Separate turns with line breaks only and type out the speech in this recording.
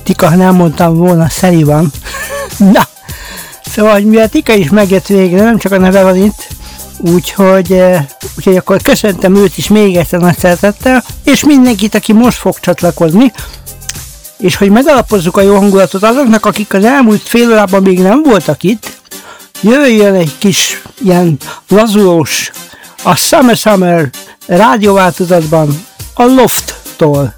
Tika, ha nem mondtam volna, Szeli van. Na, szóval mivel Tika is megjött végre, nem csak a neve van itt, úgyhogy akkor köszöntem őt is még egyszer nagy szeretettel, és mindenkit, aki most fog csatlakozni, és hogy megalapozzuk a jó hangulatot azoknak, akik az elmúlt fél órában még nem voltak itt, jöjjön egy kis ilyen lazulós, a Summer rádióváltozatban a Lofttól.